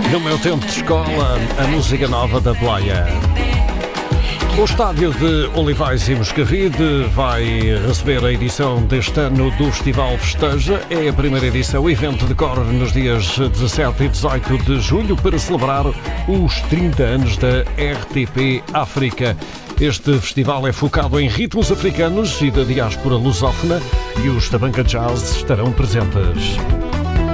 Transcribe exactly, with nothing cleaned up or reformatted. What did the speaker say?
No meu tempo de escola, a música nova da Playa. O estádio de Olivais e Moscavide vai receber a edição deste ano do Festival Festeja. É a primeira edição. O evento decorre nos dias dezassete e dezoito de julho para celebrar os trinta anos da R T P África. Este festival é focado em ritmos africanos e da diáspora lusófona e os Tabanca Jazz estarão presentes.